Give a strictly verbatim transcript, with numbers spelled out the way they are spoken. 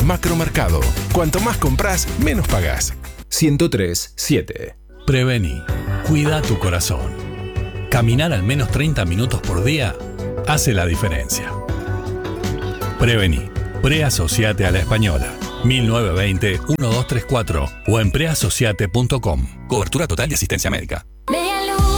Macromercado. Cuanto más compras, menos pagás. ciento tres siete. Prevení. Cuida tu corazón. Caminar al menos treinta minutos por día hace la diferencia. Prevení. Preasociate a la Española. mil novecientos veinte, doce treinta y cuatro o en preasociate punto com. Cobertura total de asistencia médica.